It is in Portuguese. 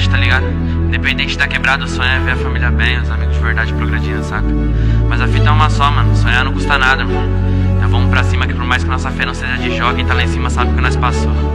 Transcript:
verdade, tá ligado? Independente de tá quebrado, o sonho é ver a família bem, os amigos de verdade progredindo, saca? Mas a fita é uma só, mano, sonhar não custa nada, mano. Então vamos pra cima que por mais que nossa fé não seja de jogo, quem tá lá em cima sabe o que nós passou.